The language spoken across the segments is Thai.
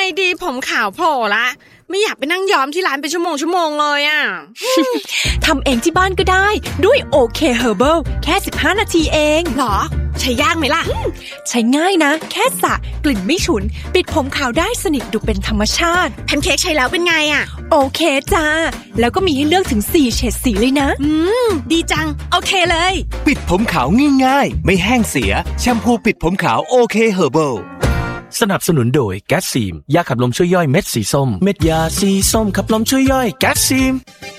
ดีผมขาวโผล่ละไม่อยากไปนั่งย้อมที่ร้านเป็นชั่วโมงเลยอ่ะทำเองที่บ้านก็ได้ด้วย OK Herbal แค่15นาทีเองหรอใช้ยากไหมล่ะใช้ง่ายนะแค่สระกลิ่นไม่ฉุนปิดผมขาวได้สนิทดูเป็นธรรมชาติแพนเค้กใช้แล้วเป็นไงอ่ะโอเคจ้าแล้วก็มีให้เลือกถึง4เฉดสีเลยนะดีจังโอเคเลยปิดผมขาวง่ายๆไม่แห้งเสียแชมพูปิดผมขาว OK Herbalสนับสนุนโดยแก๊สซีมยาขับลมช่วยย่อยเม็ดสีส้มเม็ดยาสีส้มขับลมช่วยย่อยแก๊สซีม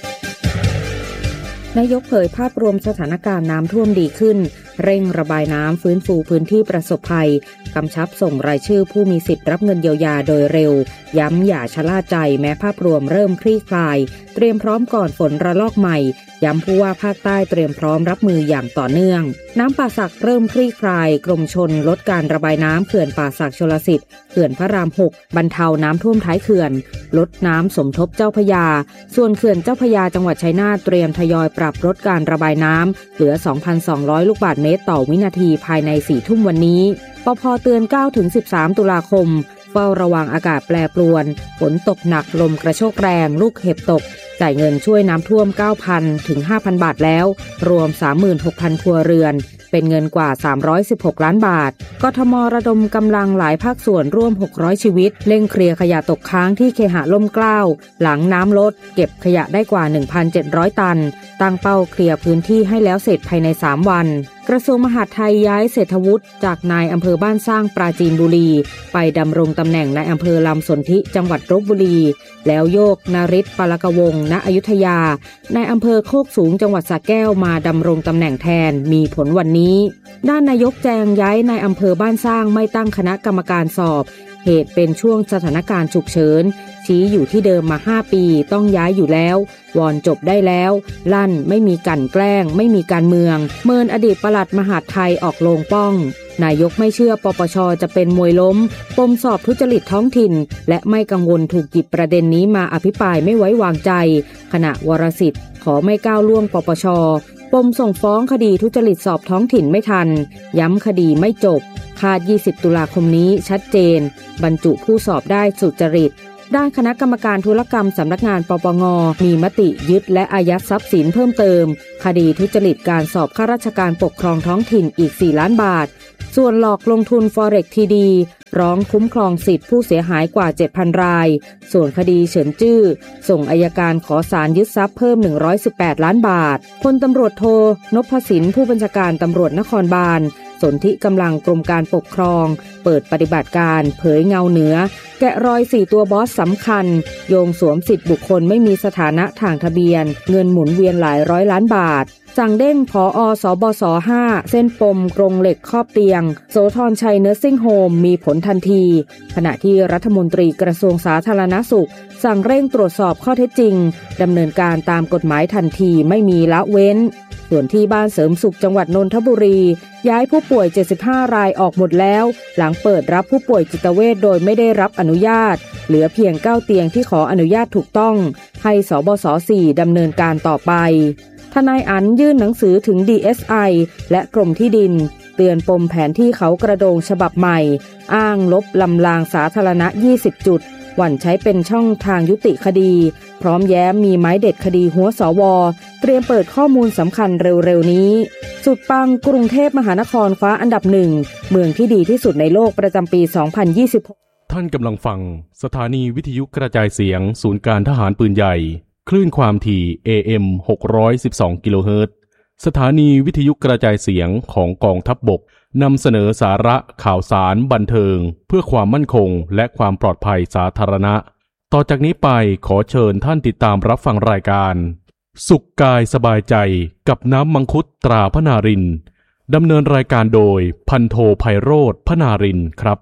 นายกเผยภาพรวมสถานการณ์น้ำท่วมดีขึ้นเร่งระบายน้ำฟื้นฟูพื้นที่ประสบภัยกำชับส่งรายชื่อผู้มีสิทธิ์รับเงินเยียวยาโดยเร็วย้ำอย่าชะล่าใจแม้ภาพรวมเริ่มคลี่คลายเตรียมพร้อมก่อนฝนระลอกใหม่ย้ำผู้ว่าภาคใต้เตรียมพร้อมรับมืออย่างต่อเนื่องน้ำป่าสักเริ่มคลี่คลายกรมชลลดการระบายน้ำเขื่อนป่าสักชลสิทธิ์เขื่อนพระราม6บรรเทาน้ำท่วมท้ายเขื่อนลดน้ำสมทบเจ้าพระยาส่วนเขื่อนเจ้าพระยาจังหวัดชัยนาทเตรียมทยอยปรับลดการระบายน้ำเหลือ 2,200 ลูกบาศก์เมตรต่อวินาทีภายใน 4 ทุ่มวันนี้ปภ.เตือน 9-13 ตุลาคมเฝ้าระวังอากาศแปรปรวนฝนตกหนักลมกระโชกแรงลูกเห็บตกจ่ายเงินช่วยน้ำท่วม 9,000 ถึง 5,000 บาทแล้วรวม 36,000 ครัวเรือนเป็นเงินกว่า316ล้านบาทกทมระดมกำลังหลายภาคส่วนร่วม600ชีวิตเร่งเคลียร์ขยะตกค้างที่เคหะร่มเกล้าหลังน้ำลดเก็บขยะได้กว่า 1,700 ตันตั้งเป้าเคลียร์พื้นที่ให้แล้วเสร็จภายใน3วันกระทรวงมหาดไทยย้ายเศรษฐวุฒิจากนายอำเภอบ้านสร้างปราจีนบุรีไปดำรงตำแหน่งนายอำเภอลำสนธิจังหวัดลพบุรีแล้วโยกนฤทธิ์ปาลกวงศ์ณอยุธยานายอำเภอโคกสูงจังหวัดสระแก้วมาดำรงตำแหน่งแทนมีผลวันนี้ด้านนายกแจงย้ายนายอำเภอบ้านสร้างไม่ตั้งคณะกรรมการสอบเหตุเป็นช่วงสถานการณ์ฉุกเฉินชี้อยู่ที่เดิมมา5ปีต้องย้ายอยู่แล้ววอนจบได้แล้วลั่นไม่มีกลั่นแกล้งไม่มีการเมืองเมินอดีตปลัดมหาดไทยออกโรงป้องนายกไม่เชื่อปปช.จะเป็นมวยล้มปมสอบทุจริตท้องถิ่นและไม่กังวลถูกหยิบประเด็นนี้มาอภิปรายไม่ไว้วางใจขณะวรสิทธิ์ขอไม่ก้าวล่วงปปช.ปมส่งฟ้องคดีทุจริตสอบท้องถิ่นไม่ทันย้ำคดีไม่จบคาด20ตุลาคมนี้ชัดเจนบรรจุผู้สอบได้สุจริตด้านคณะกรรมการธุรกรรมสำนักงานปปงมีมติยึดและอายัดทรัพย์สินเพิ่มเติมคดีทุจริตการสอบข้าราชการปกครองท้องถิ่นอีก4ล้านบาทส่วนหลอกลงทุน Forex TD ร้องคุ้มครองสิทธิผู้เสียหายกว่า 7,000 รายส่วนคดีเฉินจื้อส่งอัยการขอศาลยึดทรัพย์เพิ่ม118ล้านบาทพลตำรวจโทนพสินผู้บัญชาการตำรวจนครบาลสนธิกำลังกรมการปกครองเปิดปฏิบัติการเผยเงาเหนือแกะรอย4ตัวบอสสำคัญโยงสวมสิทธิบุคคลไม่มีสถานะทางทะเบียนเงินหมุนเวียนหลายร้อยล้านบาทสั่งเด้งผอ.สบส. 5เส้นปมกรงเหล็กครอบเตียงโสธรชัยเนอร์ซิ่งโฮมมีผลทันทีขณะที่รัฐมนตรีกระทรวงสาธารณสุขสั่งเร่งตรวจสอบข้อเท็จจริงดำเนินการตามกฎหมายทันทีไม่มีละเว้นส่วนที่บ้านเสริมสุขจังหวัดนนทบุรีย้ายผู้ป่วย75รายออกหมดแล้วหลังเปิดรับผู้ป่วยจิตเวชโดยไม่ได้รับอนุญาตเหลือเพียง9เตียงที่ขออนุญาตถูกต้องให้สบส. 4ดำเนินการต่อไปทนายอั๋นยื่นหนังสือถึง DSI และกรมที่ดินเตือนปมแผนที่เขากระโดงฉบับใหม่อ้างลบลำลางสาธารณะ20จุดหวั่นใช้เป็นช่องทางยุติคดีพร้อมแย้มมีไม้เด็ดคดีหัวสวเตรียมเปิดข้อมูลสำคัญเร็วๆนี้สุดปังกรุงเทพมหานครคว้าอันดับ1เมืองที่ดีที่สุดในโลกประจำปี 2026 ท่านกำลังฟังสถานีวิทยุกระจายเสียงศูนย์การทหารปืนใหญ่คลื่นความถี่ AM 612 กิโลเฮิรตซ์สถานีวิทยุกระจายเสียงของกองทัพบกนำเสนอสาระข่าวสารบันเทิงเพื่อความมั่นคงและความปลอดภัยสาธารณะต่อจากนี้ไปขอเชิญท่านติดตามรับฟังรายการสุขกายสบายใจกับน้ำมังคุดตราพนารินดำเนินรายการโดยพันโทไพโรจน์พนารินครับ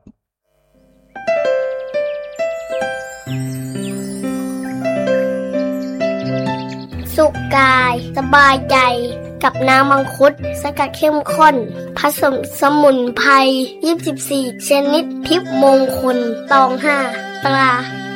สุขกายสบายใจกับน้ำมังคุดสกัดเข้มข้นผสมสมุนไพร24ชนิดทิพย์มงคลตอง5ตรา